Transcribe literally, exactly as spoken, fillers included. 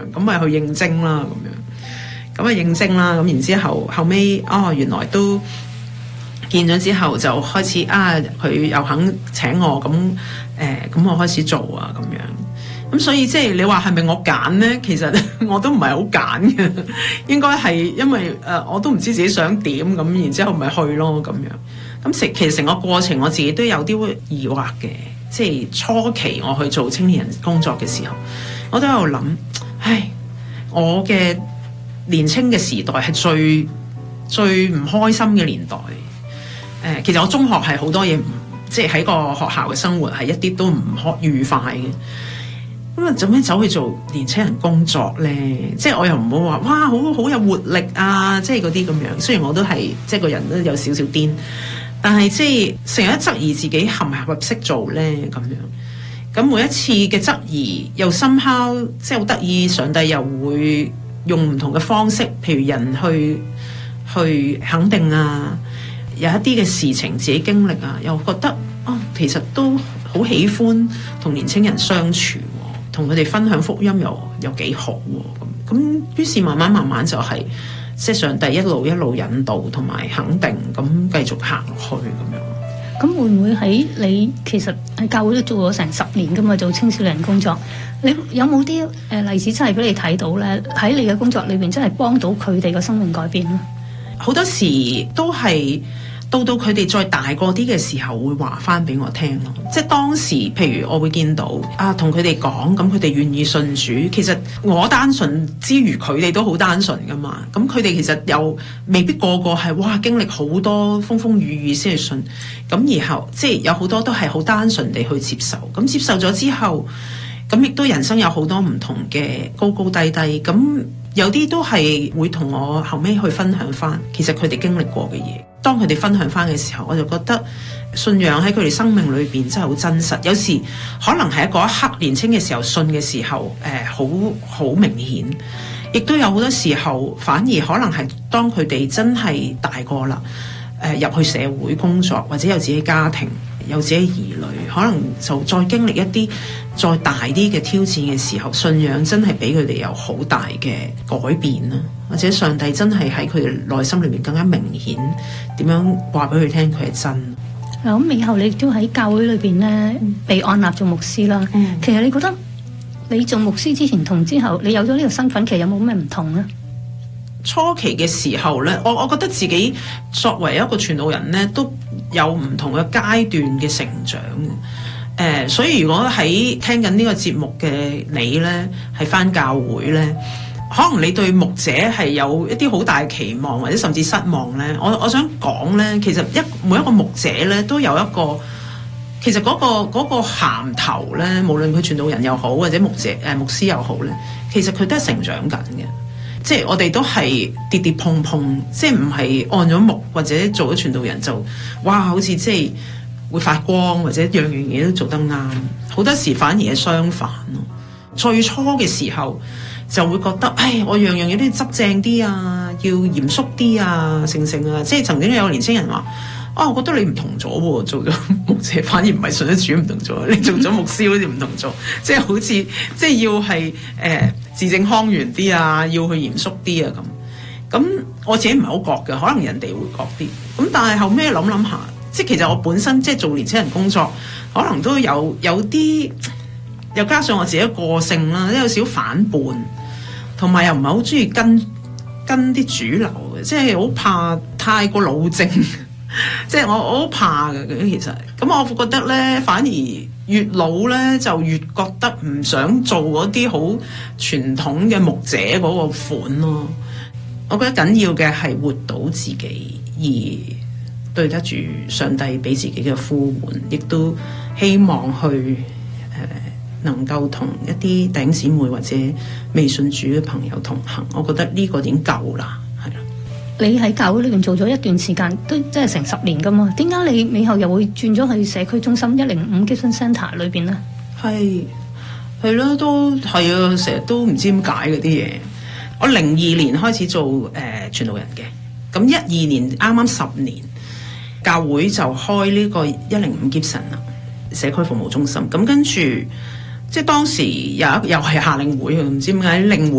樣，咁咪去應徵啦咁樣，咁啊應徵啦，咁然之後後尾哦原來都見咗之後就開始啊佢又肯請我，咁誒咁我開始做啊咁樣。咁所以即係你話係咪我揀咧？其實我都唔係好揀嘅，應該係因為誒、呃、我都唔知自己想點咁，然之後咪去咯咁樣。咁成其實成個過程我自己都有啲疑惑嘅，即係初期我去做青年人工作嘅時候，我都喺度諗，唉，我嘅年青嘅時代係最最唔開心嘅年代。誒、呃，其實我中學係好多嘢唔，即係喺個學校嘅生活係一啲都唔開愉快嘅。咁啊，做咩走去做年青人工作咧？即係我又唔好話，哇，好好有活力啊！即係嗰啲咁樣。雖然我都係即係個人都有少少癲，但係即係成日質疑自己合唔合適做咧咁樣。咁每一次嘅質疑又somehow即係好得意，上帝又會用唔同嘅方式，譬如人去去肯定啊，有一啲嘅事情自己經歷啊，又覺得哦，其實都好喜歡同年青人相處。同佢哋分享福音又又幾好喎，咁咁於是慢慢慢慢就係、是、即係上帝一路一路引導同埋肯定，咁繼續行落去咁樣。 咁會唔會喺你其實喺教會都做咗成十年㗎嘛，做青少年工作，你有冇啲誒例子真係俾你睇到咧？喺你嘅工作裏邊真係幫到佢哋嘅生命改變咧？ 好多時都係。到到佢哋再大個啲嘅時候，會話翻俾我聽咯。即係當時，譬如我會見到啊，同佢哋講，咁佢哋願意信主。其實我單純之餘，佢哋都好單純噶嘛。咁佢哋其實又未必個個係哇經歷好多風風雨雨先去信。咁然後即係有好多都係好單純地去接受。咁接受咗之後，咁亦都人生有好多唔同嘅高高低低。咁有啲都係會同我後尾去分享翻，其實佢哋經歷過嘅嘢。當佢哋分享翻嘅時候，我就覺得信仰喺佢哋生命裏邊真係好真實。有時可能係喺嗰一刻年輕嘅時候信嘅時候，誒好好明顯，亦都有好多時候反而可能係當佢哋真係大個啦，誒、呃、入去社會工作或者有自己家庭，有自己兒女，可能就再經歷一啲再大啲嘅挑戰嘅時候，信仰真係俾佢哋有好大嘅改變啦。或者上帝真係喺佢哋內心裏面更加明顯，點樣話俾佢聽佢係真。 咁以後你都喺教會裏邊咧被按立做牧師啦。嗯、其實你覺得你做牧師之前同之後，你有咗呢個身份，其實有冇咩唔同咧？ 初期嘅時候咧，我我覺得自己作為一個傳道人咧，都有唔同嘅階段嘅成長。誒、呃，所以如果喺聽緊呢個節目嘅你咧，係返教會咧。可能你對牧者係有一啲好大嘅期望，或者甚至失望咧。我我想講咧，其實一每一個牧者咧都有一個，其實嗰個嗰個銜頭咧，無論佢傳道人又好，或者牧者誒牧師又好咧，其實佢都係成長緊嘅。即係我哋都係跌跌碰碰，即係唔係按咗牧或者做咗傳道人就哇，好似即係會發光，或者樣樣嘢都做得啱。好多時反而係相反咯。最初嘅時候，就會覺得，唉，我樣樣嘢都要執正啲啊，要嚴肅啲啊，成成啊，即係曾經有個年輕人話，啊，我覺得你唔同咗喎，做咗牧者反而唔係信得主唔同咗，你做咗牧師好似唔同咗，即係好似即係要係誒字正腔圓啲啊，要去嚴肅啲啊咁。咁我自己唔係好覺嘅，可能人哋會覺啲。咁但係後尾諗諗下，即係其實我本身即係做年輕人工作，可能都有有啲，又加上我自己嘅個性啦，都有少反叛。同埋又唔係好中意跟跟啲主流嘅，即係好怕太過老正，即係我我好怕嘅。其實咁我覺得咧，反而越老咧就越覺得唔想做嗰啲好傳統嘅牧者嗰個款咯。我覺得緊要嘅係活到自己，而對得住上帝俾自己嘅呼喚，亦都希望去誒。呃能夠同一啲弟兄姊妹或者未信主嘅朋友同行，我覺得呢個已經夠啦，係啦。 你喺教會裏邊做咗一段時間，都即係成十年噶嘛？點解你尾後又會轉咗去社區中心一零五 Gibson Centre 裏邊咧？係係咯，都係啊！成日都唔知點解嗰啲嘢。我零二年開始做誒、呃、傳道人嘅，咁一二年啱啱十年，教會就開呢個一零五 Gibson 啦，社區服務中心。咁跟住。即係當時有一又係夏令會，唔知點解令會。